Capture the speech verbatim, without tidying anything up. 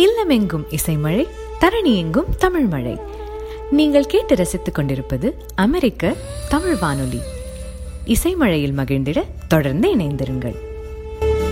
இல்லமெங்கும் இசைமழை, தரணி எங்கும் தமிழ் மழை. நீங்கள் கேட்டு ரசித்துக் கொண்டிருப்பது அமெரிக்க தமிழ் வானொலி. இசைமழையில் மகிழ்ந்திட தொடர்ந்து இணைந்திருங்கள்.